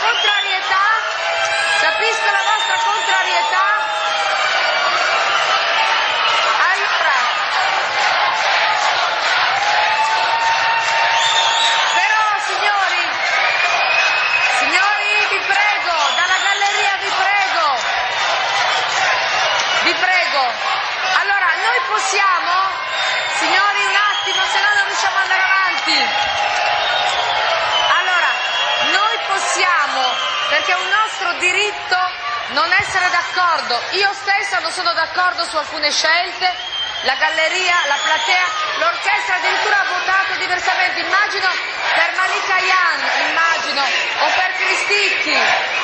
contrarietà, capisco la vostra contrarietà. Allora, però signori, vi prego, dalla galleria vi prego. Allora, noi possiamo, signori, un attimo, se no non riusciamo ad andare avanti. Allora, noi possiamo, perché è un nostro diritto, non essere d'accordo. Io stessa non sono d'accordo su alcune scelte, la galleria, la platea, l'orchestra addirittura ha votato diversamente, immagino per Malika Yan, o per Cristicchi.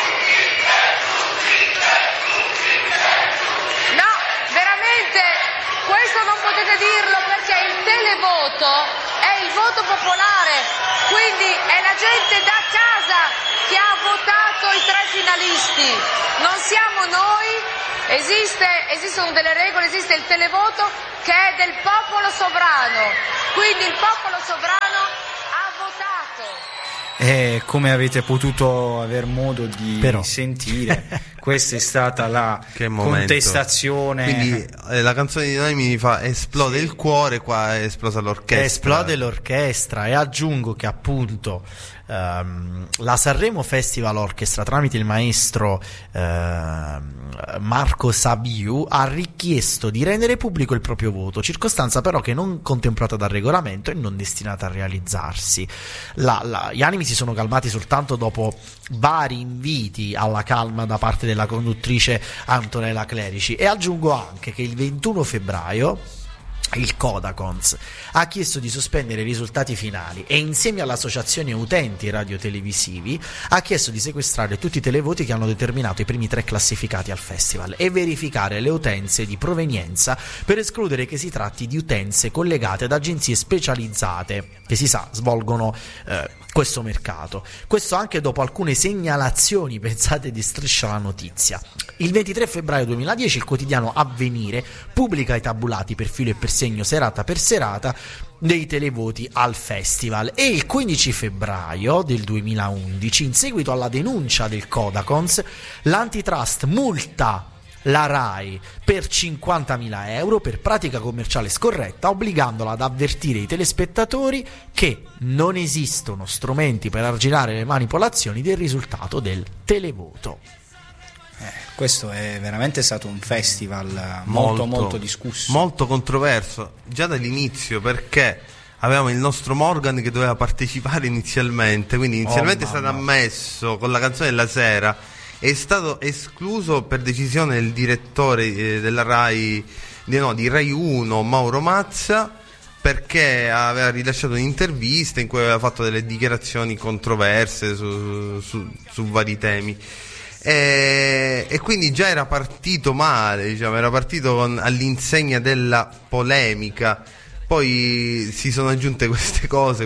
No, veramente, questo non potete dirlo perché il televoto è il voto popolare, quindi è la gente da casa che ha votato i 3 finalisti, non siamo noi, esistono delle regole, esiste il televoto che è del popolo sovrano, quindi il popolo sovrano ha votato. E come avete potuto aver modo di sentire, questa è stata la contestazione. Quindi la canzone di Noemi mi fa esplode il cuore, qua è esplosa l'orchestra. Esplode l'orchestra, e aggiungo che appunto la Sanremo Festival Orchestra tramite il maestro Marco Sabiu ha richiesto di rendere pubblico il proprio voto, circostanza però che non contemplata dal regolamento e non destinata a realizzarsi. Gli animi si sono calmati soltanto dopo vari inviti alla calma da parte della conduttrice Antonella Clerici, e aggiungo anche che il 21 febbraio il Codacons ha chiesto di sospendere i risultati finali e insieme all'associazione utenti radiotelevisivi ha chiesto di sequestrare tutti i televoti che hanno determinato i primi 3 classificati al festival e verificare le utenze di provenienza per escludere che si tratti di utenze collegate ad agenzie specializzate che si sa svolgono questo mercato. Questo anche dopo alcune segnalazioni, pensate, di Striscia la Notizia. Il 23 febbraio 2010 il quotidiano Avvenire pubblica i tabulati per filo e per segno serata per serata dei televoti al festival, e il 15 febbraio del 2011, in seguito alla denuncia del Codacons, l'antitrust multa la RAI per 50.000 euro per pratica commerciale scorretta, obbligandola ad avvertire i telespettatori che non esistono strumenti per arginare le manipolazioni del risultato del televoto. Questo è veramente stato un festival molto discusso, molto controverso già dall'inizio, perché avevamo il nostro Morgan che doveva partecipare inizialmente, quindi inizialmente è stato ammesso con la canzone della sera, è stato escluso per decisione del direttore della RAI, di Rai 1, Mauro Mazza, perché aveva rilasciato un'intervista in cui aveva fatto delle dichiarazioni controverse su vari temi. E quindi già era partito male, era partito all'insegna della polemica. Poi si sono aggiunte queste cose,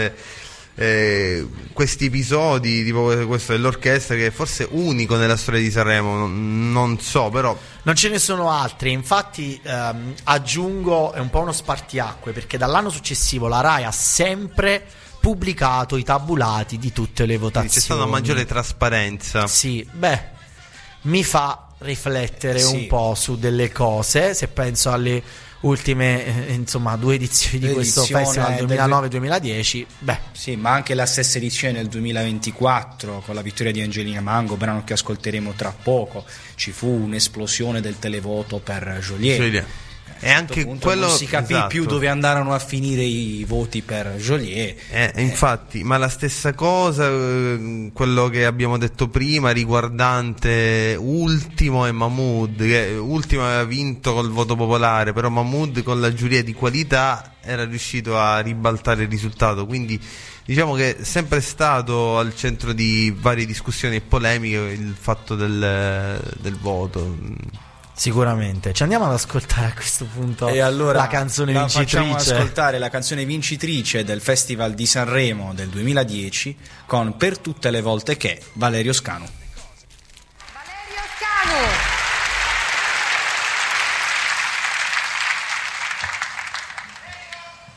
questi episodi, tipo questo dell'orchestra, che è forse unico nella storia di Sanremo, non so, però non ce ne sono altri. Infatti aggiungo, è un po' uno spartiacque, perché dall'anno successivo la RAI ha sempre pubblicato i tabulati di tutte le votazioni. C'è stata una maggiore trasparenza. Sì, mi fa riflettere un po' su delle cose, se penso alle ultime 2 edizioni di questo festival, 2009-2010. Sì, ma anche la stessa edizione del 2024 con la vittoria di Angelina Mango, brano che ascolteremo tra poco. Ci fu un'esplosione del televoto per Joliet. E anche quello non si capì più dove andarono a finire i voti per Joliet. Infatti, ma la stessa cosa, quello che abbiamo detto prima riguardante Ultimo e Mahmood, che Ultimo aveva vinto col voto popolare, però Mahmood con la giuria di qualità era riuscito a ribaltare il risultato, quindi diciamo che è sempre stato al centro di varie discussioni e polemiche il fatto del voto. Sicuramente. Ci andiamo ad ascoltare a questo punto la canzone vincitrice. Facciamo ascoltare la canzone vincitrice del Festival di Sanremo del 2010 con Per tutte le volte che, Valerio Scanu.